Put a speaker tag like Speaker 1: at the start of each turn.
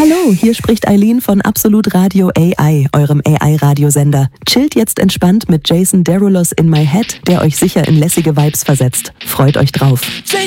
Speaker 1: Hallo, hier spricht Eileen von Absolut Radio AI, eurem AI-Radiosender. Chillt jetzt entspannt mit Jason Derulos in My Head, der euch sicher in lässige Vibes versetzt. Freut euch drauf.